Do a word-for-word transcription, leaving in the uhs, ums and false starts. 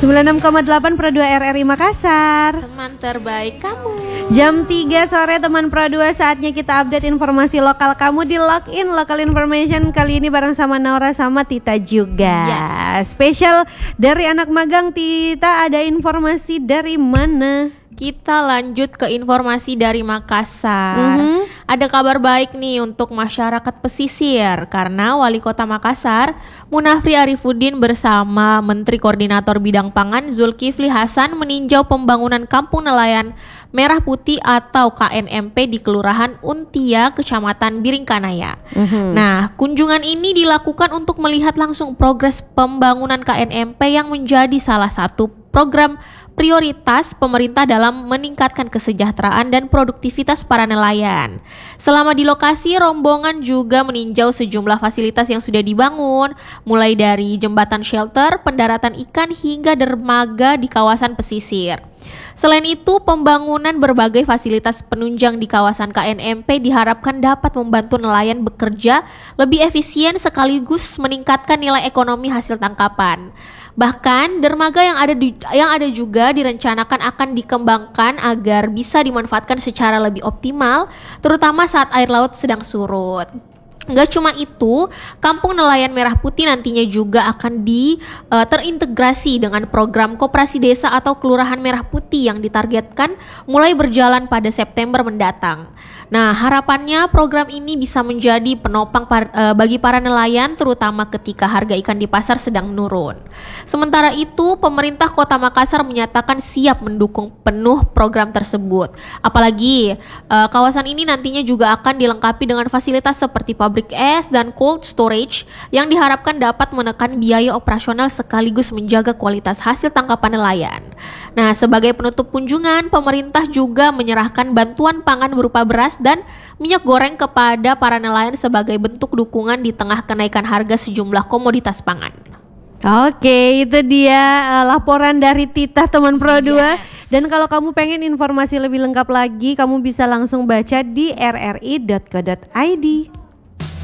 sembilan puluh enam koma delapan Pro dua R R I Makassar. Teman terbaik kamu. Jam tiga sore teman Pro dua, saatnya kita update informasi lokal kamu di Login Local Information. Kali ini bareng sama Naura sama Tita juga. Yes. Spesial dari anak magang. Tita, ada informasi dari mana? Kita lanjut ke informasi dari Makassar. Mm-hmm. Ada kabar baik nih untuk masyarakat pesisir karena Wali Kota Makassar, Munafri Arifuddin bersama Menteri Koordinator Bidang Pangan Zulkifli Hasan meninjau pembangunan Kampung Nelayan Merah Putih atau K N M P di Kelurahan Untia, Kecamatan Biringkanaya. Mm-hmm. Nah, kunjungan ini dilakukan untuk melihat langsung progres pembangunan K N M P yang menjadi salah satu program prioritas pemerintah dalam meningkatkan kesejahteraan dan produktivitas para nelayan. Selama di lokasi, rombongan juga meninjau sejumlah fasilitas yang sudah dibangun, mulai dari jembatan shelter, pendaratan ikan, hingga dermaga di kawasan pesisir. Selain itu, pembangunan berbagai fasilitas penunjang di kawasan K N M P diharapkan dapat membantu nelayan bekerja lebih efisien sekaligus meningkatkan nilai ekonomi hasil tangkapan. Bahkan dermaga yang ada di, yang ada juga direncanakan akan dikembangkan agar bisa dimanfaatkan secara lebih optimal, terutama saat air laut sedang surut. Gak cuma itu, Kampung Nelayan Merah Putih nantinya juga akan di uh, terintegrasi dengan program Koperasi Desa atau Kelurahan Merah Putih yang ditargetkan mulai berjalan pada September mendatang. Nah, harapannya program ini bisa menjadi penopang par, uh, bagi para nelayan, terutama ketika harga ikan di pasar sedang menurun. Sementara itu, pemerintah Kota Makassar menyatakan siap mendukung penuh program tersebut. Apalagi uh, kawasan ini nantinya juga akan dilengkapi dengan fasilitas seperti pabrik Pabrik es dan cold storage yang diharapkan dapat menekan biaya operasional sekaligus menjaga kualitas hasil tangkapan nelayan. Nah, sebagai penutup kunjungan, pemerintah juga menyerahkan bantuan pangan berupa beras dan minyak goreng kepada para nelayan sebagai bentuk dukungan di tengah kenaikan harga sejumlah komoditas pangan. Oke, itu dia uh, laporan dari Tita teman Pro dua. Yes. Dan kalau kamu pengen informasi lebih lengkap lagi, kamu bisa langsung baca di r r i dot co dot i d.